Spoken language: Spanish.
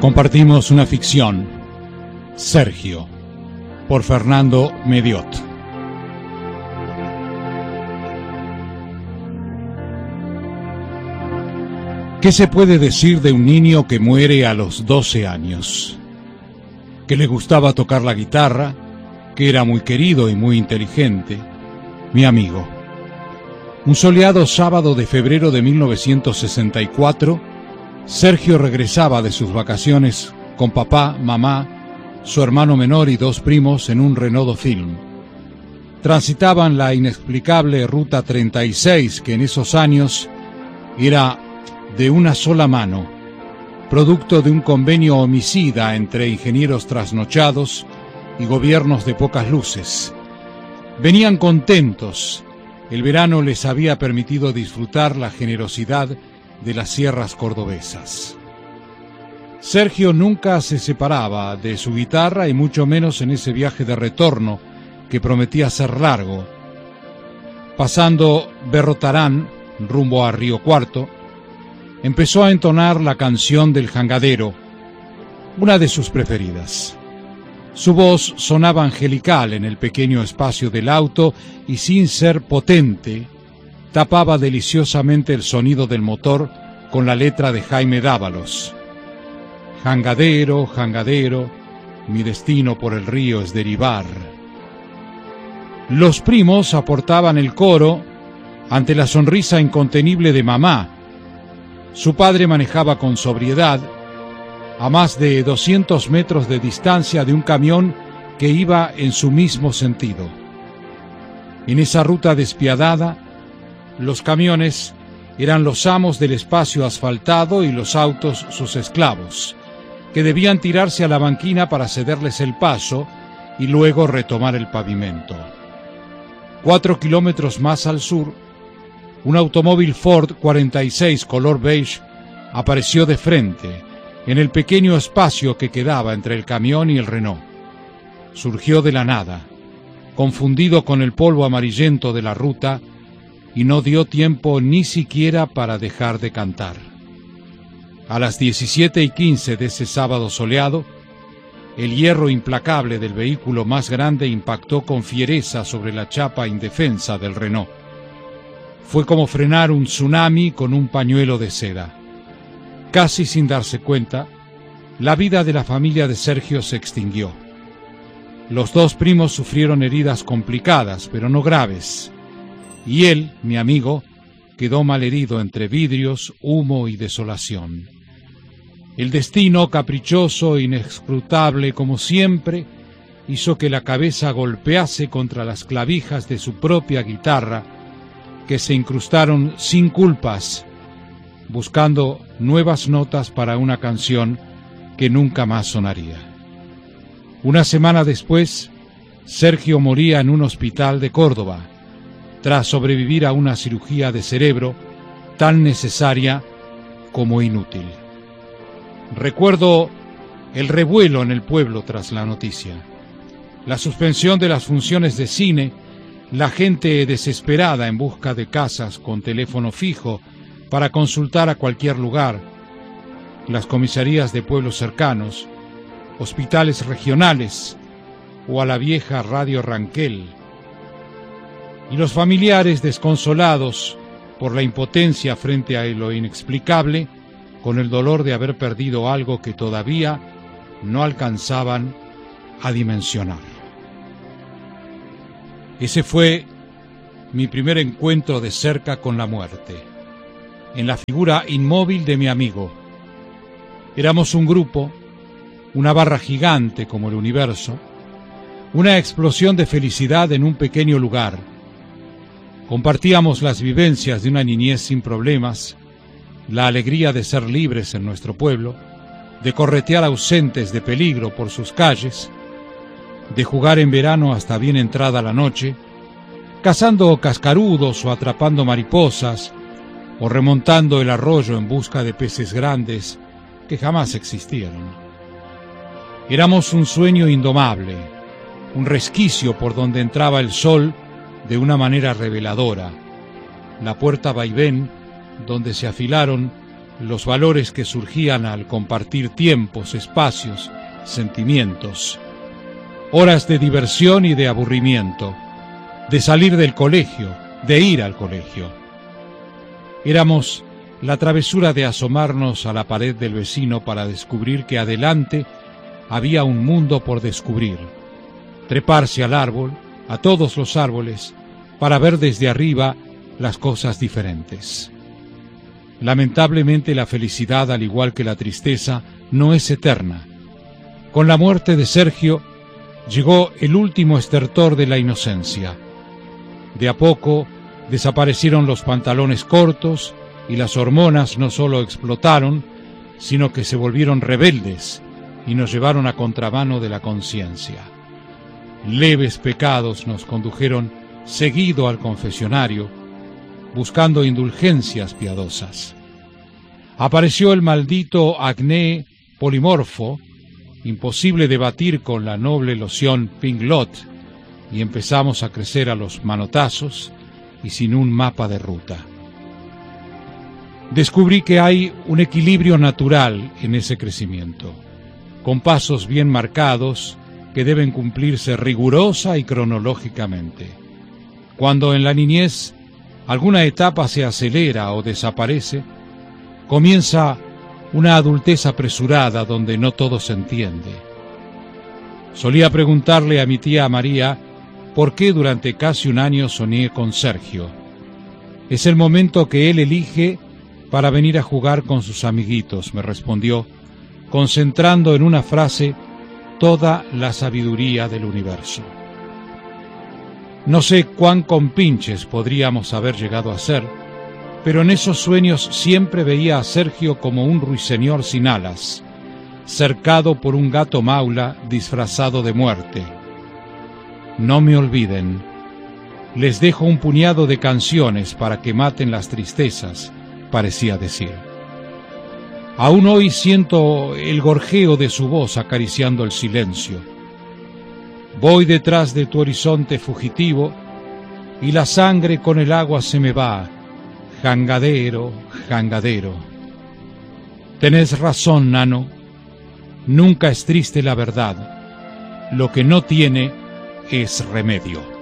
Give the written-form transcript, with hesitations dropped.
Compartimos una ficción, Sergio, por Fernando Mediot. ¿Qué se puede decir de un niño que muere a los 12 años? Que le gustaba tocar la guitarra, que era muy querido y muy inteligente, mi amigo. Un soleado sábado de febrero de 1964, Sergio regresaba de sus vacaciones con papá, mamá, su hermano menor y 2 primos en un Renault Dauphine. Transitaban la inexplicable Ruta 36, que en esos años era de una sola mano, producto de un convenio homicida entre ingenieros trasnochados y gobiernos de pocas luces. Venían contentos. El verano les había permitido disfrutar la generosidad de las sierras cordobesas. Sergio nunca se separaba de su guitarra y mucho menos en ese viaje de retorno que prometía ser largo. Pasando Berrotarán, rumbo a Río Cuarto, empezó a entonar la canción del jangadero, una de sus preferidas. Su voz sonaba angelical en el pequeño espacio del auto y sin ser potente, tapaba deliciosamente el sonido del motor con la letra de Jaime Dávalos. Jangadero, jangadero, mi destino por el río es derivar. Los primos aportaban el coro ante la sonrisa incontenible de mamá. Su padre manejaba con sobriedad, a más de 200 metros de distancia de un camión que iba en su mismo sentido. En esa ruta despiadada, los camiones eran los amos del espacio asfaltado y los autos sus esclavos, que debían tirarse a la banquina para cederles el paso y luego retomar el pavimento. 4 kilómetros más al sur, un automóvil Ford 46 color beige apareció de frente, en el pequeño espacio que quedaba entre el camión y el Renault. Surgió de la nada, confundido con el polvo amarillento de la ruta, y no dio tiempo ni siquiera para dejar de cantar. A las 17:15 de ese sábado soleado, el hierro implacable del vehículo más grande impactó con fiereza sobre la chapa indefensa del Renault. Fue como frenar un tsunami con un pañuelo de seda. Casi sin darse cuenta, la vida de la familia de Sergio se extinguió. Los 2 primos sufrieron heridas complicadas, pero no graves, y él, mi amigo, quedó malherido entre vidrios, humo y desolación. El destino, caprichoso e inescrutable como siempre, hizo que la cabeza golpease contra las clavijas de su propia guitarra, que se incrustaron sin culpas, buscando nuevas notas para una canción que nunca más sonaría. Una semana después, Sergio moría en un hospital de Córdoba, tras sobrevivir a una cirugía de cerebro tan necesaria como inútil. Recuerdo el revuelo en el pueblo tras la noticia, la suspensión de las funciones de cine, la gente desesperada en busca de casas con teléfono fijo para consultar a cualquier lugar, las comisarías de pueblos cercanos, hospitales regionales o a la vieja radio Ranquel, y los familiares desconsolados por la impotencia frente a lo inexplicable, con el dolor de haber perdido algo que todavía no alcanzaban a dimensionar. Ese fue mi primer encuentro de cerca con la muerte, en la figura inmóvil de mi amigo. Éramos un grupo, una barra gigante como el universo, una explosión de felicidad en un pequeño lugar. Compartíamos las vivencias de una niñez sin problemas, la alegría de ser libres en nuestro pueblo, de corretear ausentes de peligro por sus calles, de jugar en verano hasta bien entrada la noche, cazando cascarudos o atrapando mariposas, o remontando el arroyo en busca de peces grandes que jamás existieron. Éramos un sueño indomable, un resquicio por donde entraba el sol de una manera reveladora, la puerta vaivén donde se afilaron los valores que surgían al compartir tiempos, espacios, sentimientos, horas de diversión y de aburrimiento, de salir del colegio, de ir al colegio. Éramos la travesura de asomarnos a la pared del vecino para descubrir que adelante había un mundo por descubrir, treparse al árbol, a todos los árboles, para ver desde arriba las cosas diferentes. Lamentablemente la felicidad, al igual que la tristeza, no es eterna. Con la muerte de Sergio llegó el último estertor de la inocencia. De a poco desaparecieron los pantalones cortos y las hormonas no solo explotaron, sino que se volvieron rebeldes y nos llevaron a contramano de la conciencia. Leves pecados nos condujeron seguido al confesionario, buscando indulgencias piadosas. Apareció el maldito acné polimorfo, imposible de batir con la noble loción Pinglot, y empezamos a crecer a los manotazos y sin un mapa de ruta. Descubrí que hay un equilibrio natural en ese crecimiento, con pasos bien marcados que deben cumplirse rigurosa y cronológicamente. Cuando en la niñez alguna etapa se acelera o desaparece, comienza una adultez apresurada donde no todo se entiende. Solía preguntarle a mi tía María por qué durante casi un año soñé con Sergio. Es el momento que él elige para venir a jugar con sus amiguitos, me respondió, concentrando en una frase toda la sabiduría del universo. No sé cuán compinches podríamos haber llegado a ser, pero en esos sueños siempre veía a Sergio como un ruiseñor sin alas, cercado por un gato maula disfrazado de muerte. No me olviden, les dejo un puñado de canciones para que maten las tristezas, parecía decir. Aún hoy siento el gorjeo de su voz acariciando el silencio. Voy detrás de tu horizonte fugitivo y la sangre con el agua se me va, jangadero, jangadero. Tenés razón, nano, nunca es triste la verdad, lo que no tiene es remedio.